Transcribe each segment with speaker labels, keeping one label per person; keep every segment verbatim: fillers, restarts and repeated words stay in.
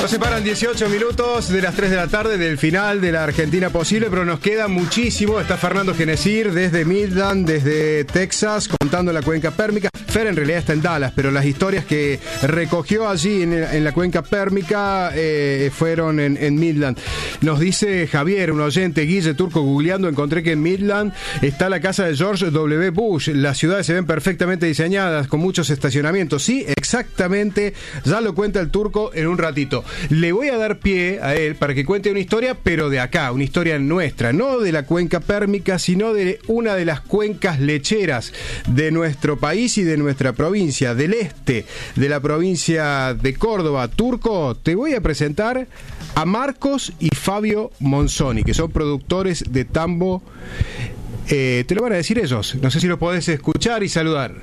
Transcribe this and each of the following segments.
Speaker 1: Nos separan dieciocho minutos de las tres de la tarde del final de la Argentina Posible, pero nos queda muchísimo. Está Fernando Genesir desde Midland, desde Texas, contando la cuenca pérmica. Fer en realidad está en Dallas, pero las historias que recogió allí en, en la cuenca pérmica eh, fueron en, en Midland. Nos dice Javier, un oyente, Guille Turco, googleando, encontré que en Midland está la casa de George W. Bush. Las ciudades se ven perfectamente diseñadas, con muchos estacionamientos. Sí, exactamente, ya lo cuenta el Turco en un ratito. Le voy a dar pie a él para que cuente una historia, pero de acá, una historia nuestra, no de la cuenca pérmica, sino de una de las cuencas lecheras de nuestro país y de nuestra provincia, del este de la provincia de Córdoba. Turco, te voy a presentar a Marcos y Fabio Monzoni, que son productores de tambo. Eh, te lo van a decir ellos, no sé si lo podés escuchar y saludar.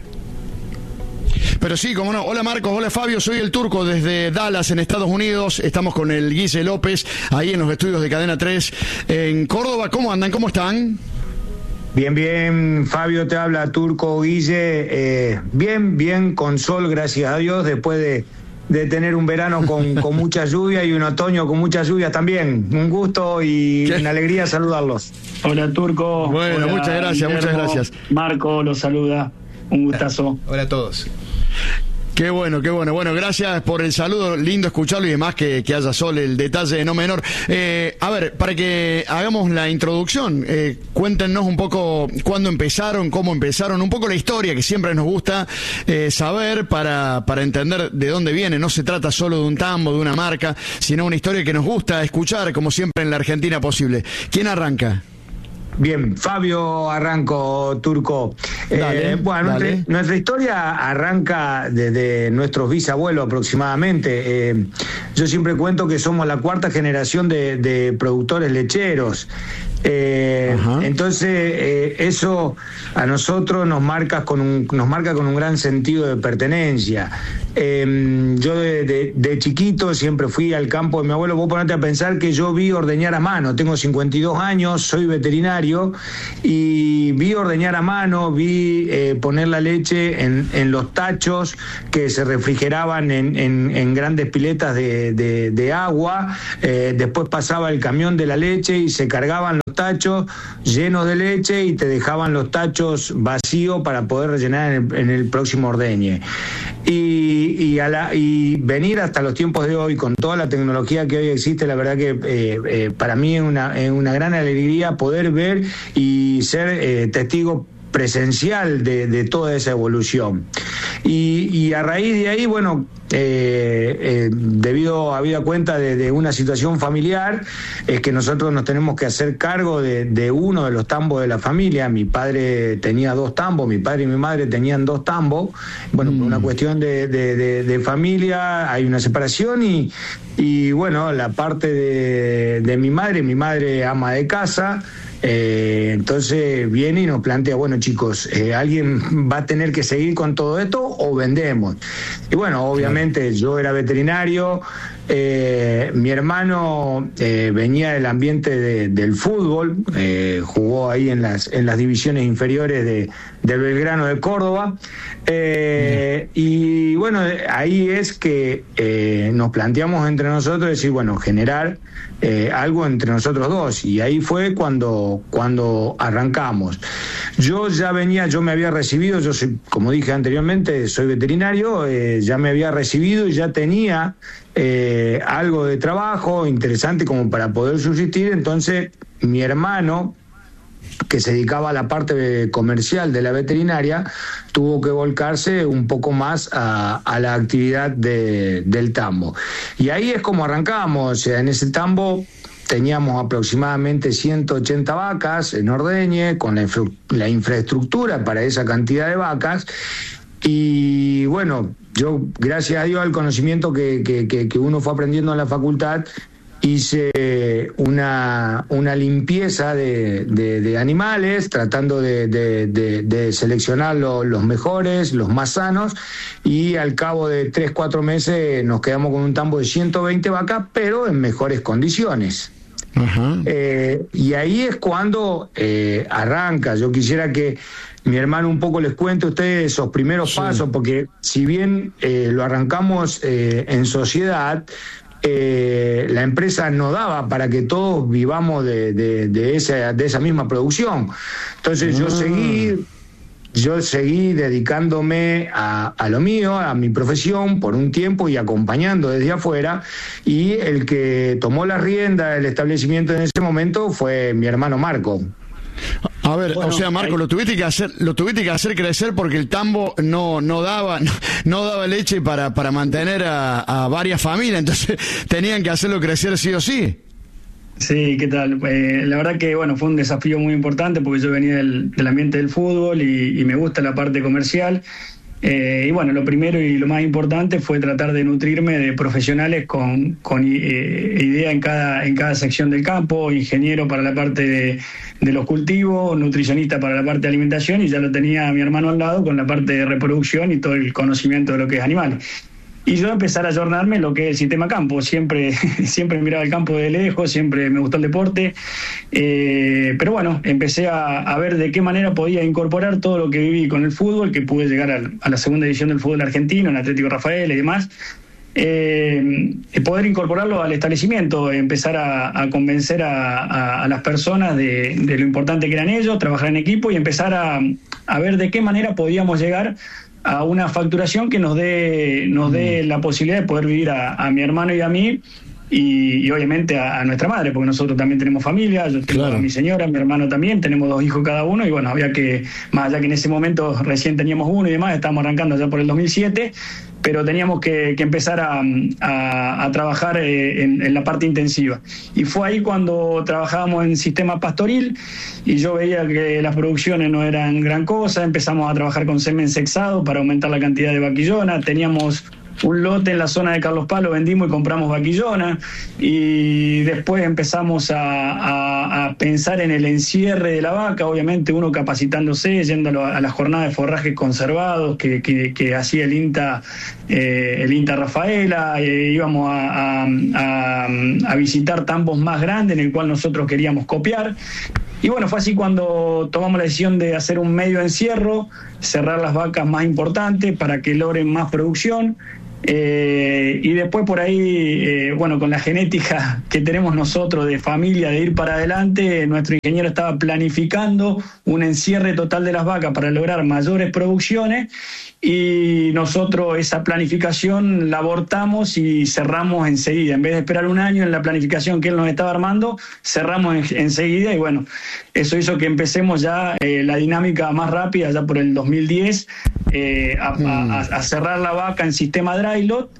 Speaker 2: Pero sí, como no. Hola Marcos, hola Fabio, soy el Turco desde Dallas, en Estados Unidos. Estamos con el Guille López, ahí en los estudios de Cadena tres en Córdoba. ¿Cómo andan? ¿Cómo están?
Speaker 3: Bien, bien, Fabio, te habla Turco, Guille. Eh, bien, bien, con sol, gracias a Dios, después de, de tener un verano con, con mucha lluvia y un otoño con mucha lluvia también. Un gusto y ¿Qué? Una alegría saludarlos.
Speaker 4: Hola Turco.
Speaker 2: Bueno,
Speaker 4: hola,
Speaker 2: muchas gracias,
Speaker 4: Guillermo,
Speaker 2: muchas gracias.
Speaker 4: Marco los saluda. Un gustazo.
Speaker 1: Hola a todos.
Speaker 2: Qué bueno, qué bueno. Bueno, gracias por el saludo, lindo escucharlo y demás que, que haya sol, el detalle no menor. Eh, a ver, para que hagamos la introducción, eh, cuéntenos un poco cuándo empezaron, cómo empezaron, un poco la historia que siempre nos gusta eh, saber para, para entender de dónde viene. No se trata solo de un tambo, de una marca, sino una historia que nos gusta escuchar, como siempre en la Argentina Posible. ¿Quién arranca?
Speaker 3: Bien, Fabio arranco, Turco.
Speaker 2: Dale,
Speaker 3: eh, bueno,
Speaker 2: dale.
Speaker 3: Nuestra, nuestra historia arranca desde nuestros bisabuelos aproximadamente. Eh, yo siempre cuento que somos la cuarta generación de, de productores lecheros. Eh, entonces eh, eso a nosotros nos marca con un nos marca con un gran sentido de pertenencia. Eh, yo de, de, de chiquito siempre fui al campo de mi abuelo. Vos ponete a pensar que yo vi ordeñar a mano. Tengo cincuenta y dos años, soy veterinario y vi ordeñar a mano, vi eh, poner la leche en, en los tachos que se refrigeraban en, en, en grandes piletas de, de, de agua. Eh, después pasaba el camión de la leche y se cargaban los tachos llenos de leche y te dejaban los tachos vacíos para poder rellenar en el, en el próximo ordeñe. Y, y, a la, y venir hasta los tiempos de hoy con toda la tecnología que hoy existe, la verdad que eh, eh, para mí es una, es una gran alegría poder ver y ser eh, testigo presencial de, de toda esa evolución. Y, y a raíz de ahí, bueno, eh, eh, debido a vida cuenta de, de una situación familiar, es que nosotros nos tenemos que hacer cargo de, de uno de los tambos de la familia. Mi padre tenía dos tambos, mi padre y mi madre tenían dos tambos. Bueno, mm. por una cuestión de, de, de, de familia hay una separación y, y bueno, la parte de, de mi madre, mi madre ama de casa. Eh, entonces viene y nos plantea, bueno chicos, eh, ¿alguien va a tener que seguir con todo esto o vendemos? Y bueno, obviamente yo era veterinario, eh, mi hermano eh, venía del ambiente de, del fútbol, eh, jugó ahí en las, en las divisiones inferiores de, del Belgrano de Córdoba, eh, y bueno, ahí es que eh, nos planteamos entre nosotros decir, bueno, generar Eh, algo entre nosotros dos, y ahí fue cuando, cuando arrancamos. Yo ya venía, yo me había recibido, yo soy, como dije anteriormente, soy veterinario, eh, ya me había recibido y ya tenía eh, algo de trabajo interesante como para poder subsistir. Entonces mi hermano, que se dedicaba a la parte comercial de la veterinaria, tuvo que volcarse un poco más a, a la actividad de, del tambo. Y ahí es como arrancamos. O sea, en ese tambo teníamos aproximadamente ciento ochenta vacas en ordeñe, con la, infra, la infraestructura para esa cantidad de vacas. Y bueno, yo, gracias a Dios, al conocimiento que, que, que, que uno fue aprendiendo en la facultad, hice una, una limpieza de, de, de animales, tratando de, de, de, de seleccionar lo, los mejores, los más sanos, y al cabo de tres, cuatro meses nos quedamos con un tambo de ciento veinte vacas, pero en mejores condiciones. Uh-huh. Eh, y ahí es cuando eh, arranca. Yo quisiera que mi hermano un poco les cuente a ustedes esos primeros sí. pasos, porque si bien eh, lo arrancamos eh, en sociedad, eh, la empresa no daba para que todos vivamos de, de, de, esa, de esa misma producción. Entonces yo seguí, yo seguí dedicándome a, a lo mío, a mi profesión por un tiempo y acompañando desde afuera, y el que tomó la rienda del establecimiento en ese momento fue mi hermano Marco.
Speaker 2: A ver,
Speaker 4: Bueno,
Speaker 2: o sea, Marco,
Speaker 4: ahí...
Speaker 2: lo tuviste que hacer, lo tuviste que hacer crecer porque el tambo no, no daba, no, no daba leche para, para mantener a, a varias familias, entonces tenían que hacerlo crecer sí o sí.
Speaker 4: Sí, ¿qué tal? Eh, la verdad que bueno, fue un desafío muy importante porque yo venía del, del ambiente del fútbol y, y me gusta la parte comercial. Eh, y bueno, lo primero y lo más importante fue tratar de nutrirme de profesionales con, con eh, idea en cada, en cada sección del campo, ingeniero para la parte de, de los cultivos, nutricionista para la parte de alimentación, y ya lo tenía mi hermano al lado con la parte de reproducción y todo el conocimiento de lo que es animales. Y yo empezar a ayornarme en lo que es el sistema campo. Siempre, siempre miraba el campo de lejos, siempre me gustó el deporte. Eh, pero bueno, empecé a, a ver de qué manera podía incorporar todo lo que viví con el fútbol, que pude llegar a, a la segunda división del fútbol argentino, en Atlético Rafael y demás. Eh, poder incorporarlo al establecimiento, empezar a, a convencer a, a, a las personas de, de lo importante que eran ellos, trabajar en equipo y empezar a, a ver de qué manera podíamos llegar a una facturación que nos dé nos dé la posibilidad de poder vivir a, a mi hermano y a mí, y, y obviamente a, a nuestra madre, porque nosotros también tenemos familia. Yo tengo
Speaker 2: Claro.
Speaker 4: a mi señora, mi hermano también, tenemos dos hijos cada uno, y bueno, había que, más allá que en ese momento recién teníamos uno y demás, estábamos arrancando ya por el dos mil siete, pero teníamos que, que empezar a, a, a trabajar eh, en, en la parte intensiva. Y fue ahí cuando trabajábamos en sistema pastoril, y yo veía que las producciones no eran gran cosa. Empezamos a trabajar con semen sexado para aumentar la cantidad de vaquillona. Teníamos un lote en la zona de Carlos Paz, lo vendimos y compramos vaquillona, y después empezamos a, a, a pensar en el encierre de la vaca, obviamente uno capacitándose, yendo a, lo, a las jornadas de forrajes conservados que, que, que hacía el INTA, eh, el INTA Rafaela. Eh, íbamos a, a, a, a visitar tambos más grandes en el cual nosotros queríamos copiar. Y bueno, fue así cuando tomamos la decisión de hacer un medio encierro, cerrar las vacas más importantes para que logren más producción. Eh, y después por ahí, eh, bueno, con la genética que tenemos nosotros de familia, de ir para adelante, nuestro ingeniero estaba planificando un encierre total de las vacas para lograr mayores producciones, y nosotros esa planificación la abortamos y cerramos enseguida. En vez de esperar un año en la planificación que él nos estaba armando, cerramos en, enseguida, y bueno, eso hizo que empecemos ya eh, la dinámica más rápida, ya por el dos mil diez, eh, a, a, a cerrar la vaca en sistema dry lot.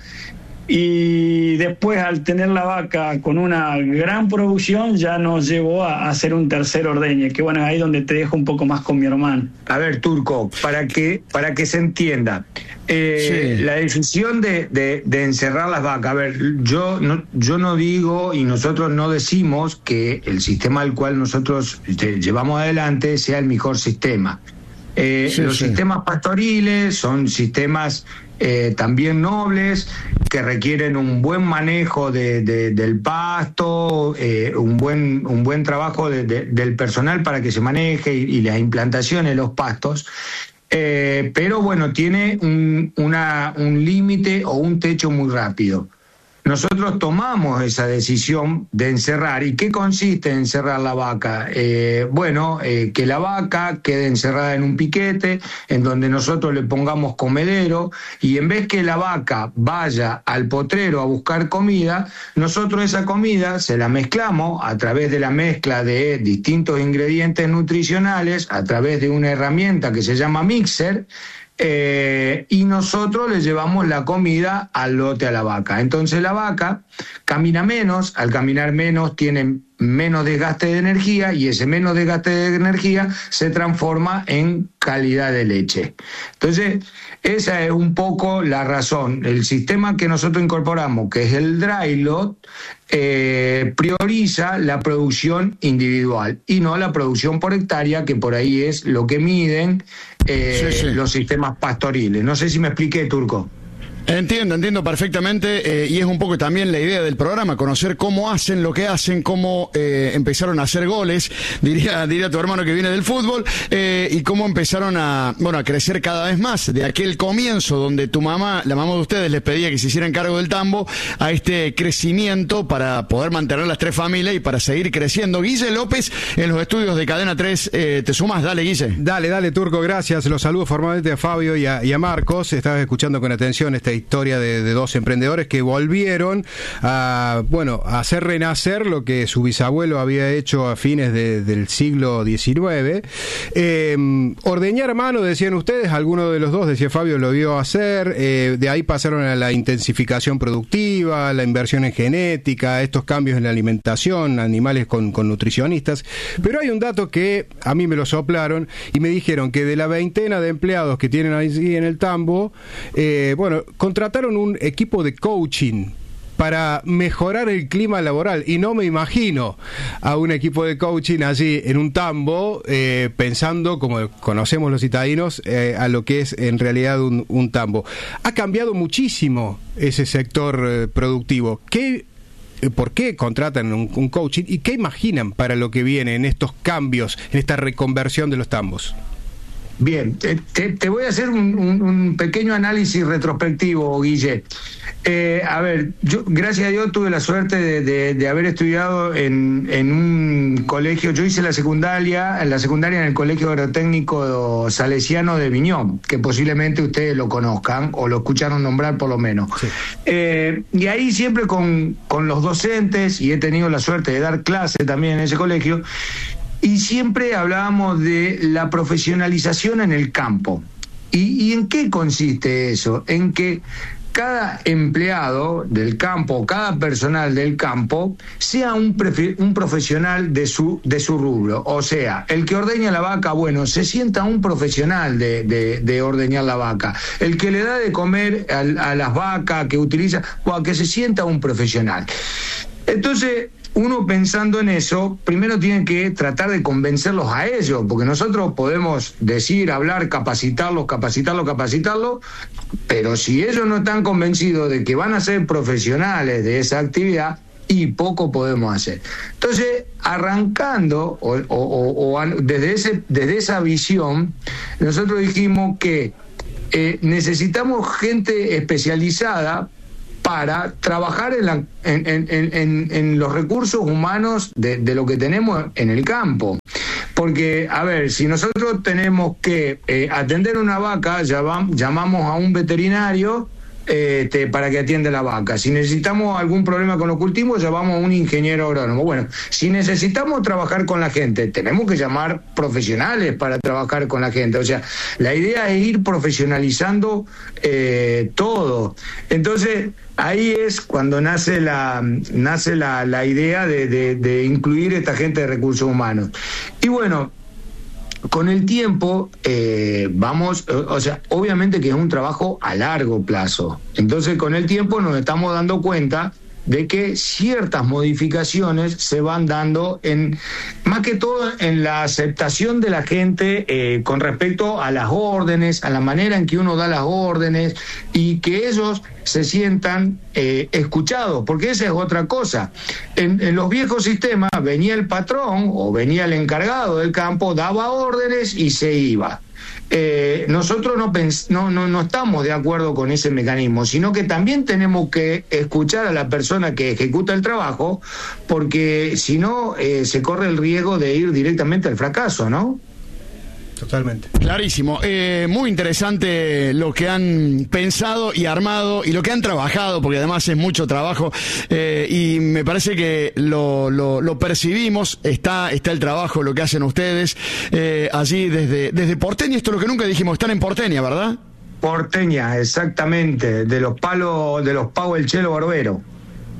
Speaker 4: Y después, al tener la vaca con una gran producción, ya nos llevó a hacer un tercer ordeñe, que bueno, ahí es donde te dejo un poco más con mi hermano.
Speaker 3: A ver, Turco, para que para que se entienda, eh,
Speaker 2: Sí.
Speaker 3: la decisión de, de, de encerrar las vacas, a ver, yo no, yo no digo y nosotros no decimos que el sistema al cual nosotros este, llevamos adelante sea el mejor sistema. Eh,
Speaker 2: Sí,
Speaker 3: los
Speaker 2: sí.
Speaker 3: sistemas pastoriles son sistemas eh, también nobles, que requieren un buen manejo de, de, del pasto, eh, un buen un buen trabajo de, de, del personal para que se maneje, y, y las implantaciones de los pastos. Eh, pero bueno, tiene un, una, un límite o un techo muy rápido. Nosotros tomamos esa decisión de encerrar. ¿Y qué consiste en encerrar la vaca? Eh, bueno, eh, que la vaca quede encerrada en un piquete, en donde nosotros le pongamos comedero, y en vez que la vaca vaya al potrero a buscar comida, nosotros esa comida se la mezclamos a través de la mezcla de distintos ingredientes nutricionales, a través de una herramienta que se llama mixer. Eh, y nosotros le llevamos la comida al lote a la vaca. Entonces la vaca camina menos, al caminar menos tiene menos desgaste de energía, y ese menos desgaste de energía se transforma en calidad de leche. Entonces, esa es un poco la razón. El sistema que nosotros incorporamos, que es el dry lot, eh, prioriza la producción individual y no la producción por hectárea, que por ahí es lo que miden eh,
Speaker 2: Sí, sí.
Speaker 3: los sistemas pastoriles. No sé si me expliqué, Turco.
Speaker 2: Entiendo, entiendo perfectamente, eh, y es un poco también la idea del programa, conocer cómo hacen lo que hacen, cómo eh, empezaron a hacer goles, diría diría tu hermano que viene del fútbol, eh, y cómo empezaron a, bueno, a crecer cada vez más, de aquel comienzo donde tu mamá, la mamá de ustedes les pedía que se hicieran cargo del tambo, a este crecimiento para poder mantener las tres familias y para seguir creciendo. Guille López, en los estudios de Cadena tres, eh, ¿te sumas? Dale, Guille.
Speaker 1: Dale, dale, Turco, gracias. Los saludo formalmente a Fabio y a, y a Marcos. Estabas escuchando con atención esta historia de, de dos emprendedores que volvieron a, bueno, a hacer renacer lo que su bisabuelo había hecho a fines de, del siglo diecinueve. Eh, ordeñar a mano, decían ustedes, alguno de los dos, decía Fabio, lo vio hacer. Eh, de ahí pasaron a la intensificación productiva, la inversión en genética, estos cambios en la alimentación, animales con, con nutricionistas. Pero hay un dato que a mí me lo soplaron y me dijeron que de la veintena de empleados que tienen ahí en el tambo, eh, bueno, contrataron un equipo de coaching para mejorar el clima laboral, y no me imagino a un equipo de coaching allí en un tambo eh, pensando, como conocemos los citadinos, eh, a lo que es en realidad un, un tambo. Ha cambiado muchísimo ese sector eh, productivo. ¿Qué ¿Por qué contratan un, un coaching y qué imaginan para lo que viene en estos cambios, en esta reconversión de los tambos?
Speaker 3: Bien, te, te voy a hacer un, un, un pequeño análisis retrospectivo, Guille. Eh, a ver, yo gracias a Dios tuve la suerte de, de, de haber estudiado en, en un colegio. Yo hice la secundaria, la secundaria en el Colegio Agrotécnico Salesiano de Viñón, que posiblemente ustedes lo conozcan o lo escucharon nombrar por lo menos. Sí. Eh, y ahí siempre con, con los docentes, y he tenido la suerte de dar clase también en ese colegio, y siempre hablábamos de la profesionalización en el campo. ¿Y, y en qué consiste eso? En que cada empleado del campo, cada personal del campo, sea un, prefi- un profesional de su, de su rubro. O sea, el que ordeña la vaca, bueno, se sienta un profesional de, de, de ordeñar la vaca. El que le da de comer a, a las vacas, que utiliza, bueno, que se sienta un profesional. Entonces, uno pensando en eso, primero tiene que tratar de convencerlos a ellos, porque nosotros podemos decir, hablar, capacitarlos, capacitarlos, capacitarlos, pero si ellos no están convencidos de que van a ser profesionales de esa actividad, y poco podemos hacer. Entonces, arrancando o, o, o, o desde, ese, desde esa visión, nosotros dijimos que eh, necesitamos gente especializada para trabajar en, la, en, en, en, en los recursos humanos de, de lo que tenemos en el campo. Porque, a ver, si nosotros tenemos que eh, atender una vaca, llamamos, llamamos a un veterinario este, para que atienda la vaca. Si necesitamos algún problema con los cultivos, llamamos a un ingeniero agrónomo. Bueno, si necesitamos trabajar con la gente, tenemos que llamar profesionales para trabajar con la gente. O sea, la idea es ir profesionalizando eh, todo. Entonces, ahí es cuando nace la nace la, la idea de, de, de incluir esta gente de recursos humanos. Y bueno, con el tiempo eh, vamos, o sea, obviamente que es un trabajo a largo plazo. Entonces, con el tiempo nos estamos dando cuenta de que ciertas modificaciones se van dando en, más que todo en la aceptación de la gente eh, con respecto a las órdenes, a la manera en que uno da las órdenes, y que ellos se sientan eh, escuchados, porque esa es otra cosa. En, en los viejos sistemas venía el patrón o venía el encargado del campo, daba órdenes y se iba. Eh, nosotros no, pens- no, no, no estamos de acuerdo con ese mecanismo, sino que también tenemos que escuchar a la persona que ejecuta el trabajo, porque si no eh, se corre el riesgo de ir directamente al fracaso, ¿no?
Speaker 1: Totalmente.
Speaker 2: Clarísimo. Eh, muy interesante lo que han pensado y armado y lo que han trabajado, porque además es mucho trabajo, eh, y me parece que lo, lo, lo percibimos, está, está el trabajo, lo que hacen ustedes eh, allí desde, desde Porteña. Esto es lo que nunca dijimos, están en Porteña, ¿verdad?
Speaker 3: Porteña, exactamente, de los palos, de los pagos del Chelo Barbero.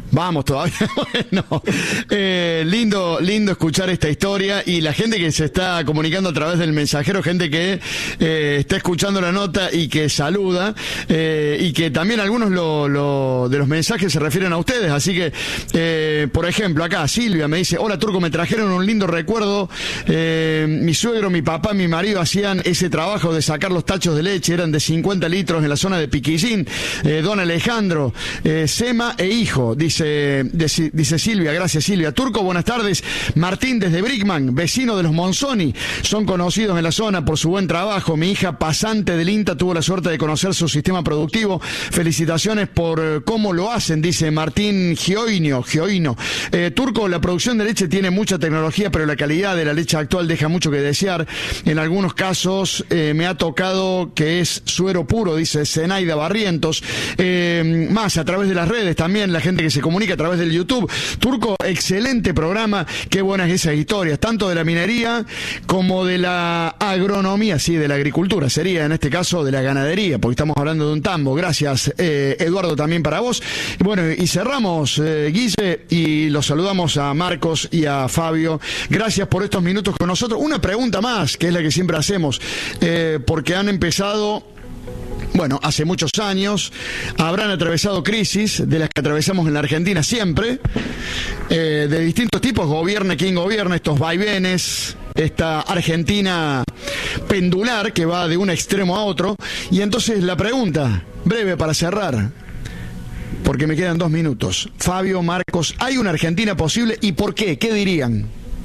Speaker 2: Vamos todavía. Bueno, eh, lindo, lindo escuchar esta historia y la gente que se está comunicando a través del mensajero, gente que eh, está escuchando la nota y que saluda, eh, y que también algunos lo, lo, de los mensajes se refieren a ustedes. Así que, eh, por ejemplo, acá Silvia me dice: hola Turco, me trajeron un lindo recuerdo. Eh, mi suegro, mi papá, mi marido hacían ese trabajo de sacar los tachos de leche, eran de cincuenta litros en la zona de Piquillín. Eh, don Alejandro, eh, Sema e hijo, dice. Dice, dice Silvia, gracias Silvia. Turco, buenas tardes. Martín desde Brickman, vecino de los Monzoni, son conocidos en la zona por su buen trabajo. Mi hija pasante del INTA tuvo la suerte de conocer su sistema productivo. Felicitaciones por eh, cómo lo hacen, dice Martín Gioino. Gioino. Eh, Turco, la producción de leche tiene mucha tecnología, pero la calidad de la leche actual deja mucho que desear. En algunos casos eh, me ha tocado que es suero puro, dice Zenaida Barrientos. Eh, más a través de las redes también, la gente que se comunica a través del YouTube. Turco, excelente programa, qué buenas esas historias, tanto de la minería como de la agronomía, sí, de la agricultura, sería en este caso de la ganadería, porque estamos hablando de un tambo. Gracias, eh, Eduardo, también para vos. Y bueno, y cerramos, eh, Guille, y los saludamos a Marcos y a Fabio. Gracias por estos minutos con nosotros. Una pregunta más, que es la que siempre hacemos, eh, porque han empezado... Bueno, hace muchos años, habrán atravesado crisis, de las que atravesamos en la Argentina siempre, eh, de distintos tipos, gobierne quien gobierne, estos vaivenes, esta Argentina pendular que va de un extremo a otro. Y entonces la pregunta, breve para cerrar, porque me quedan dos minutos. Fabio, Marcos, ¿hay una Argentina posible y por qué? ¿Qué dirían?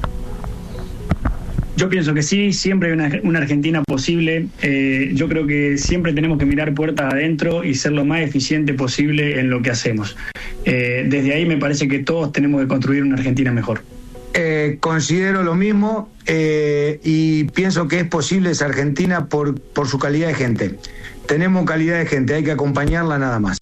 Speaker 4: Yo pienso que sí, siempre hay una, una Argentina posible. Eh, yo creo que siempre tenemos que mirar puertas adentro y ser lo más eficiente posible en lo que hacemos. Eh, desde ahí me parece que todos tenemos que construir una Argentina mejor.
Speaker 3: Eh, considero lo mismo eh, y pienso que es posible esa Argentina por, por su calidad de gente. Tenemos calidad de gente, hay que acompañarla nada más.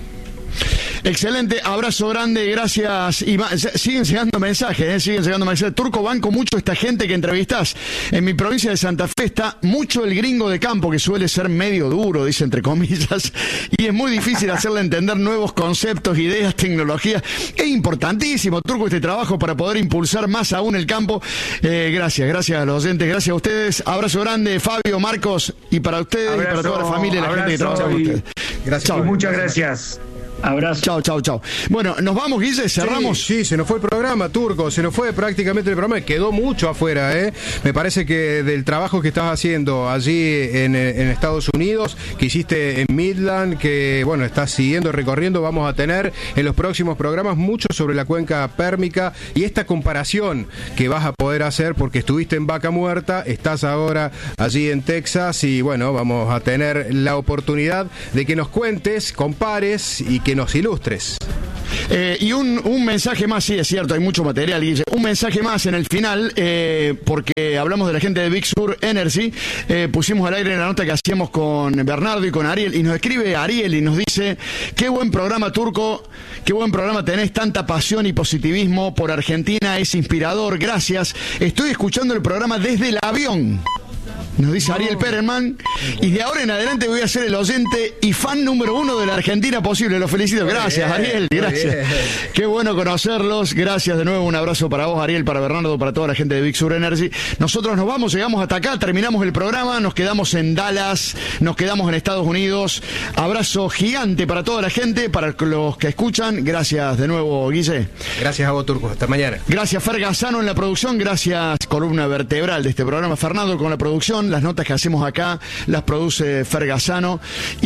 Speaker 2: Excelente, abrazo grande, gracias. Y siguen llegando mensajes, ¿eh? siguen llegando mensajes. Turco, banco mucho esta gente que entrevistás. En mi provincia de Santa Fe está mucho el gringo de campo, que suele ser medio duro, dice entre comillas, y es muy difícil hacerle entender nuevos conceptos, ideas, tecnologías. Es importantísimo, Turco, este trabajo para poder impulsar más aún el campo. Eh, gracias, gracias a los oyentes, gracias a ustedes. Abrazo grande, Fabio, Marcos, y para ustedes abrazo, y para toda la familia y la gente que trabaja con ustedes.
Speaker 3: Gracias. Chau. Muchas gracias.
Speaker 4: Abrazo.
Speaker 2: Chao, chao, chao. Bueno, nos vamos, Guille, cerramos.
Speaker 1: Sí, sí, se nos fue el programa, Turco, se nos fue prácticamente el programa, quedó mucho afuera, ¿eh? Me parece que del trabajo que estás haciendo allí en, en Estados Unidos, que hiciste en Midland, que, bueno, estás siguiendo, recorriendo, vamos a tener en los próximos programas mucho sobre la cuenca pérmica y esta comparación que vas a poder hacer, porque estuviste en Vaca Muerta, estás ahora allí en Texas y, bueno, vamos a tener la oportunidad de que nos cuentes, compares y que nos ilustres.
Speaker 2: Eh, y un, un mensaje más, sí, es cierto, hay mucho material, Guille. Un mensaje más en el final, eh, porque hablamos de la gente de Big Sur Energy. Eh, pusimos al aire la nota que hacíamos con Bernardo y con Ariel, y nos escribe Ariel y nos dice: qué buen programa, Turco, qué buen programa, tenés tanta pasión y positivismo por Argentina, es inspirador, gracias. Estoy escuchando el programa desde el avión. Nos dice Ariel Perelman, y de ahora en adelante voy a ser el oyente y fan número uno de la Argentina posible. Lo felicito. Gracias, Ariel. Gracias. Qué bueno conocerlos. Gracias de nuevo. Un abrazo para vos, Ariel, para Bernardo, para toda la gente de Big Sur Energy. Nosotros nos vamos, llegamos hasta acá, terminamos el programa, nos quedamos en Dallas, nos quedamos en Estados Unidos. Abrazo gigante para toda la gente, para los que escuchan. Gracias de nuevo, Guille.
Speaker 1: Gracias a vos, Turco. Hasta mañana.
Speaker 2: Gracias, Fer Gazzano en la producción. Gracias, columna vertebral de este programa, Fernando, con la producción. Las notas que hacemos acá las produce Fer Gazzano.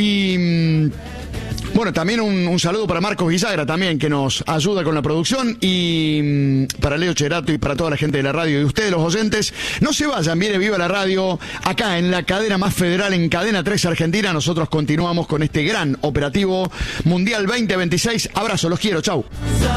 Speaker 2: Y bueno, también un, un saludo para Marcos Villagra también, que nos ayuda con la producción, y para Leo Cherato y para toda la gente de la radio y ustedes, los oyentes. No se vayan, viene Viva la Radio acá en la cadena más federal, en Cadena tres Argentina. Nosotros continuamos con este gran operativo Mundial veinte veintiséis. Abrazo, los quiero, chau.